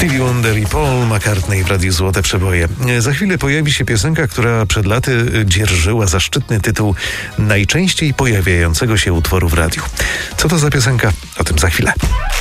Stevie Wonder i Paul McCartney w Radiu Złote Przeboje. Za chwilę pojawi się piosenka, która przed laty dzierżyła zaszczytny tytuł najczęściej pojawiającego się utworu w radiu. Co to za piosenka? O tym za chwilę.